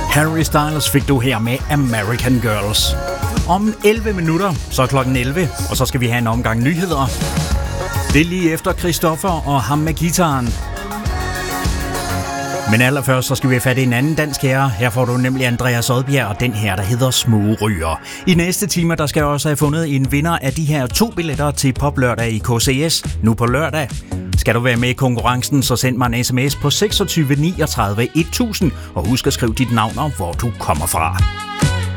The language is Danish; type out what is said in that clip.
Harry Styles fik du her med American Girls. Om 11 minutter, så er klokken 11, og så skal vi have en omgang nyheder. Det er lige efter Christoffer og ham med guitaren. Men allerførst så skal vi have fat i en anden dansk herre. Her får du nemlig Andreas Odbjerg og den her, der hedder Små Ryger. I næste time, der skal jeg også have fundet en vinder af de her 2 billetter til Poplørdag i KCS. Nu på lørdag. Skal du være med i konkurrencen, så send mig en sms på 26 39 1000 og husk at skrive dit navn og hvor du kommer fra.